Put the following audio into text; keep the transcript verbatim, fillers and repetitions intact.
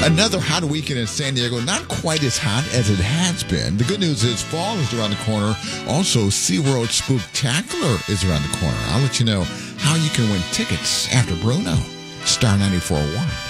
Another hot weekend in San Diego, not quite as hot as it has been. The good news is fall is around the corner. Also, SeaWorld Spooktacular is around the corner. I'll let you know how you can win tickets after Bruno. Star ninety-four point one.